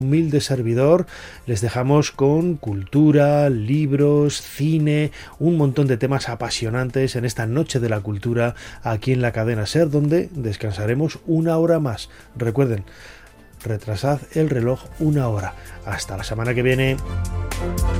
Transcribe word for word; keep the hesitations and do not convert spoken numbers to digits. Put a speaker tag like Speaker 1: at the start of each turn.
Speaker 1: humilde servidor. Les dejamos con cultura, libros, cine, un montón de temas apasionantes en esta noche de la cultura aquí en la cadena SER, donde descansaremos una hora más. Recuerden, retrasad el reloj una hora. Hasta la semana que viene.